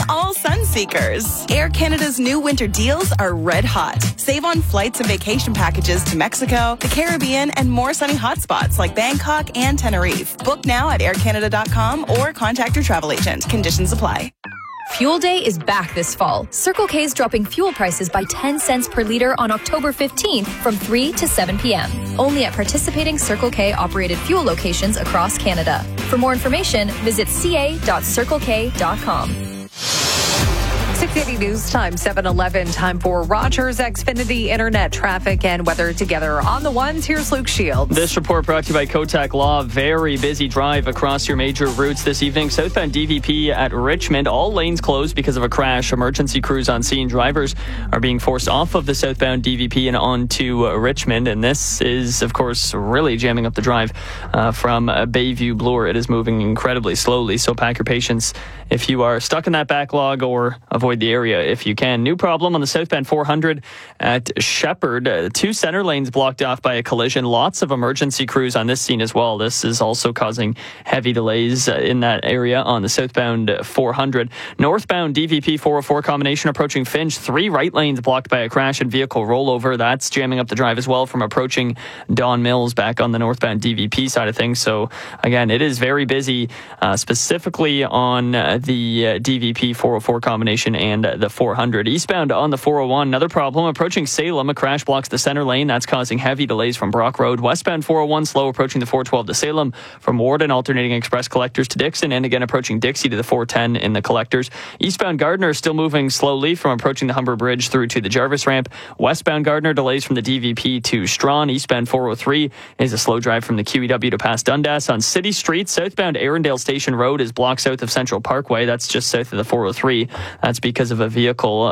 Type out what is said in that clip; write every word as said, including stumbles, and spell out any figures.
all sun seekers. Air Canada's new winter deals are red hot. Save on flights and vacation packages to Mexico, the Caribbean, and more sunny hotspots like Bangkok and Tenerife. Book now at air canada dot com or contact your travel agent. Conditions apply. Fuel Day is back this fall. Circle K is dropping fuel prices by ten cents per litre on October fifteenth from three to seven p.m. Only at participating Circle K operated fuel locations across Canada. For more information, visit c a dot circle k dot com. six eighty News Time, seven eleven. Time for Rogers Xfinity Internet traffic and weather together on the ones. Here's Luke Shields. This report brought to you by Kotak Law. Very busy drive across your major routes this evening. Southbound D V P at Richmond. All lanes closed because of a crash. Emergency crews on scene. Drivers are being forced off of the southbound D V P and onto uh, Richmond. And this is, of course, really jamming up the drive uh, from uh, Bayview Bloor. It is moving incredibly slowly. So pack your patience if you are stuck in that backlog, or avoid the area if you can. New problem on the southbound four hundred at Shepherd. Uh, two center lanes blocked off by a collision. Lots of emergency crews on this scene as well. This is also causing heavy delays uh, in that area on the southbound four hundred. Northbound D V P four oh four combination approaching Finch. Three right lanes blocked by a crash and vehicle rollover. That's jamming up the drive as well from approaching Don Mills back on the northbound D V P side of things. So again, it is very busy, uh, specifically on uh, the uh, D V P four oh four combination and uh, the four hundred. Eastbound on the four oh one, another problem. Approaching Salem, a crash blocks the center lane. That's causing heavy delays from Brock Road. Westbound four oh one, slow approaching the four twelve to Salem. From Warden, alternating express collectors to Dixon, and again approaching Dixie to the four ten in the collectors. Eastbound Gardner still moving slowly from approaching the Humber Bridge through to the Jarvis ramp. Westbound Gardner delays from the D V P to Strawn. Eastbound four oh three is a slow drive from the Q E W to past Dundas. On City Street, southbound Arundel Station Road is blocked south of Central Parkway. That's just south of the four oh three. That's because of a vehicle